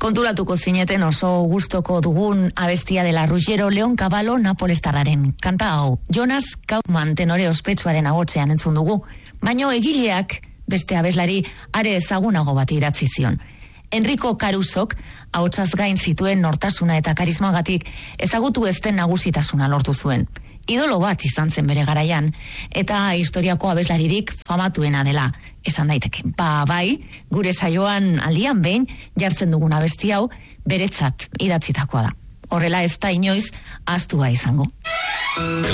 Konturatuko zineten oso gustoko dugun abestia dela Ruggero Leon Cavallo napolestarraren kanta hau. Jonas Kaufman tenore ospetsuaren agotzean entzun dugu, baino egileak beste abeslari are ezagunago bat idatzi zion. Enrico Carusok ahotsaz gain zituen nortasuna eta karismagatik ezagutu ezten nagusitasuna lortu zuen. Idolo bat izan zen bere garaian, eta historiako abeslaririk famatuena dela, esan daiteke. Bai, gure saioan aldian behin jartzen dugun abesti hau beretzat idatzitakoa da. Horrela ez da inoiz ahaztua izango.